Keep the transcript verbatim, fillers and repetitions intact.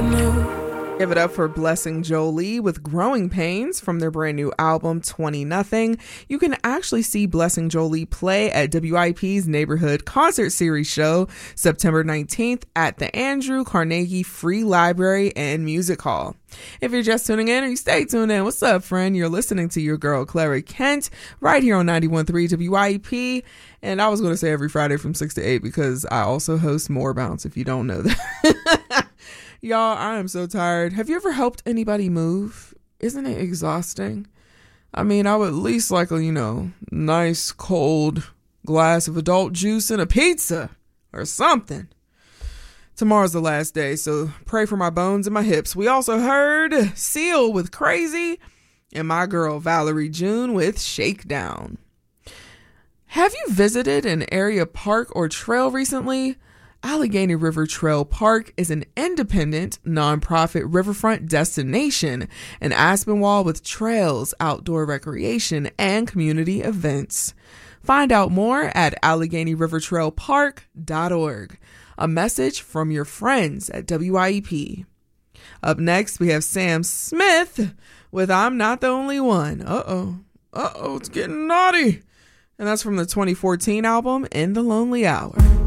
Give it up for Blessing Jolie with Growing Pains from their brand new album twenty nothing. You can actually see Blessing Jolie play at W I P's Neighborhood Concert Series show September nineteenth at the Andrew Carnegie Free Library and Music Hall. If you're just tuning in or you stay tuned in, what's up, friend? You're listening to your girl Clara Kent right here on ninety-one point three W I P. And I was going to say every Friday from six to eight because I also host More Bounce if you don't know that. Y'all, I am so tired. Have you ever helped anybody move? Isn't it exhausting? I mean, I would at least like a, you know, nice cold glass of adult juice and a pizza or something. Tomorrow's the last day, so pray for my bones and my hips. We also heard Seal with Crazy and my girl Valerie June with Shakedown. Have you visited an area park or trail recently? Allegheny River Trail Park is an independent, nonprofit riverfront destination in Aspinwall with trails, outdoor recreation, and community events. Find out more at allegheny river trail park dot org. A message from your friends at W I E P. Up next, we have Sam Smith with I'm Not the Only One. Uh-oh. Uh-oh, it's getting naughty. And that's from the twenty fourteen album, In the Lonely Hour.